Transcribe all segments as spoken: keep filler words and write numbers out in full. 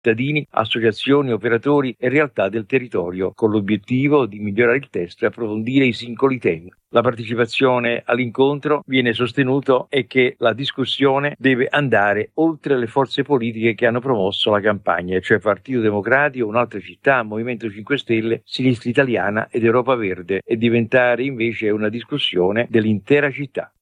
cittadini, associazioni, operatori e realtà del territorio, con l'obiettivo di migliorare il testo e approfondire i singoli temi. La partecipazione all'incontro viene sostenuto e che la discussione deve andare oltre le forze politiche che hanno promosso la campagna, cioè Partito Democratico, Un'altra città, Movimento cinque Stelle, Sinistra Italiana ed Europa Verde, e diventare invece una discussione dell'intera città.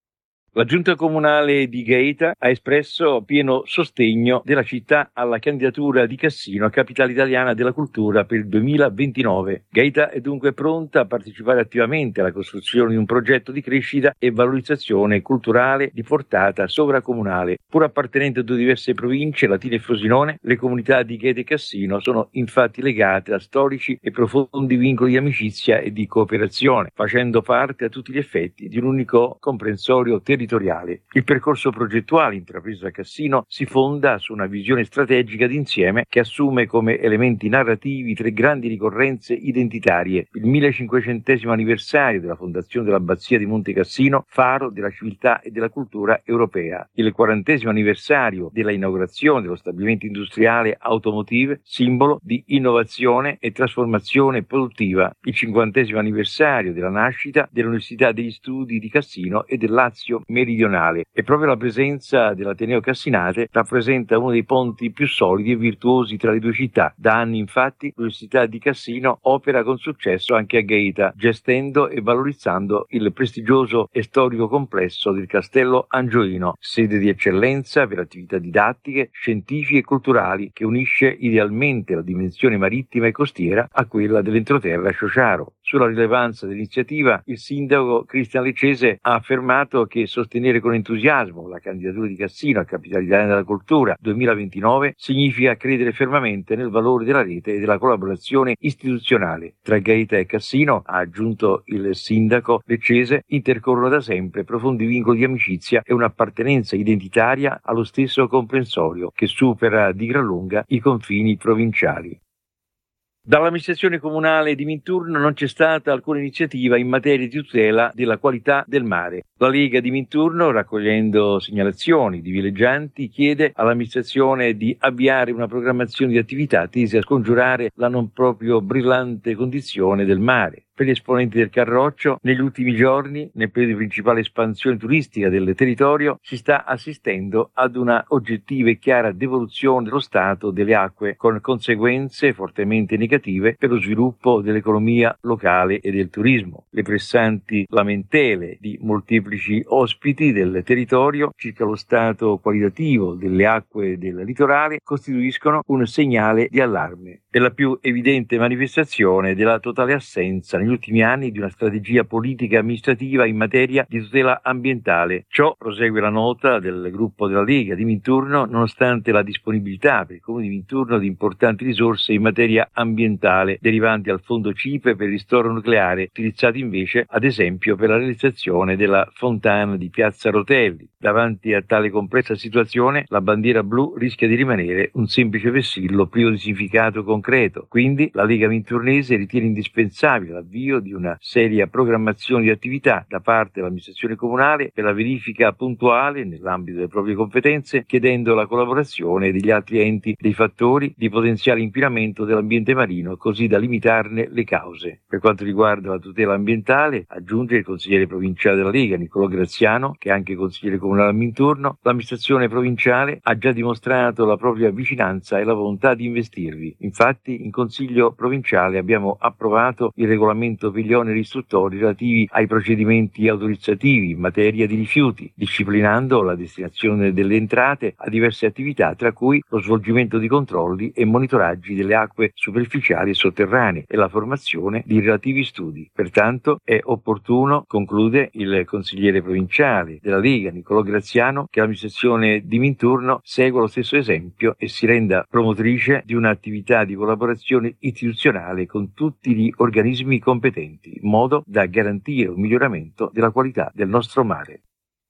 La giunta comunale di Gaeta ha espresso pieno sostegno della città alla candidatura di Cassino a capitale italiana della cultura per il duemilaventinove. Gaeta è dunque pronta a partecipare attivamente alla costruzione di un progetto di crescita e valorizzazione culturale di portata sovracomunale. Pur appartenendo a due diverse province, Latina e Frosinone, le comunità di Gaeta e Cassino sono infatti legate da storici e profondi vincoli di amicizia e di cooperazione, facendo parte a tutti gli effetti di un unico comprensorio territoriale. Il percorso progettuale intrapreso da Cassino si fonda su una visione strategica d'insieme che assume come elementi narrativi tre grandi ricorrenze identitarie: il millecinquecentesimo anniversario della fondazione dell'abbazia di Monte Cassino, faro della civiltà e della cultura europea; il quarantesimo anniversario della inaugurazione dello stabilimento industriale Automotive, simbolo di innovazione e trasformazione produttiva; il cinquantesimo anniversario della nascita dell'Università degli Studi di Cassino e del Lazio meridionale. E proprio la presenza dell'Ateneo Cassinate rappresenta uno dei ponti più solidi e virtuosi tra le due città. Da anni infatti l'Università di Cassino opera con successo anche a Gaeta, gestendo e valorizzando il prestigioso e storico complesso del Castello Angioino, sede di eccellenza per attività didattiche, scientifiche e culturali, che unisce idealmente la dimensione marittima e costiera a quella dell'entroterra Ciociaro. Sulla rilevanza dell'iniziativa, il sindaco Cristian Leccese ha affermato che sostenere con entusiasmo la candidatura di Cassino a capitale italiana della cultura duemilaventinove significa credere fermamente nel valore della rete e della collaborazione istituzionale. Tra Gaeta e Cassino, ha aggiunto il sindaco Leccese, intercorrono da sempre profondi vincoli di amicizia e un'appartenenza identitaria allo stesso comprensorio che supera di gran lunga i confini provinciali. Dall'amministrazione comunale di Minturno non c'è stata alcuna iniziativa in materia di tutela della qualità del mare. La Lega di Minturno, raccogliendo segnalazioni di villeggianti, chiede all'amministrazione di avviare una programmazione di attività tese a scongiurare la non proprio brillante condizione del mare. Per gli esponenti del Carroccio, negli ultimi giorni, nel periodo di principale espansione turistica del territorio, si sta assistendo ad una oggettiva e chiara devoluzione dello stato delle acque, con conseguenze fortemente negative per lo sviluppo dell'economia locale e del turismo. Le pressanti lamentele di molteplici ospiti del territorio circa lo stato qualitativo delle acque del litorale costituiscono un segnale di allarme. È la più evidente manifestazione della totale assenza negli ultimi anni di una strategia politica e amministrativa in materia di tutela ambientale. Ciò, prosegue la nota del gruppo della Lega di Minturno, nonostante la disponibilità per il Comune di Minturno di importanti risorse in materia ambientale derivanti dal fondo C I P E per il ristoro nucleare, utilizzati invece ad esempio per la realizzazione della fontana di Piazza Rotelli. Davanti a tale complessa situazione, la bandiera blu rischia di rimanere un semplice vessillo privo di significato concreto. Quindi la Lega Minturnese ritiene indispensabile l'avvio di una seria programmazione di attività da parte dell'amministrazione comunale per la verifica puntuale nell'ambito delle proprie competenze, chiedendo la collaborazione degli altri enti dei fattori di potenziale inquinamento dell'ambiente marino, così da limitarne le cause. Per quanto riguarda la tutela ambientale, aggiunge il consigliere provinciale della Lega, Niccolò Graziano, che è anche consigliere comunale a Minturno, l'amministrazione provinciale ha già dimostrato la propria vicinanza e la volontà di investirvi. Infatti, in Consiglio provinciale abbiamo approvato il regolamento per gli oneri istruttori relativi ai procedimenti autorizzativi in materia di rifiuti, disciplinando la destinazione delle entrate a diverse attività, tra cui lo svolgimento di controlli e monitoraggi delle acque superficiali e sotterranee e la formazione di relativi studi. Pertanto è opportuno, conclude il consigliere provinciale della Lega, Niccolò Graziano, che l'amministrazione di Minturno segua lo stesso esempio e si renda promotrice di un'attività di collaborazione istituzionale con tutti gli organismi competenti, in modo da garantire un miglioramento della qualità del nostro mare.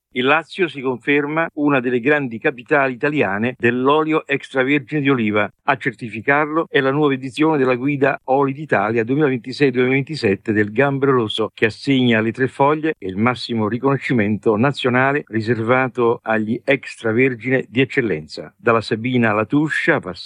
Il Lazio si conferma una delle grandi capitali italiane dell'olio extravergine di oliva. A certificarlo è la nuova edizione della guida Oli d'Italia duemilaventisei duemilaventisette del Gambero Rosso, che assegna alle tre foglie il massimo riconoscimento nazionale riservato agli extravergine di eccellenza. Dalla Sabina alla Tuscia, passando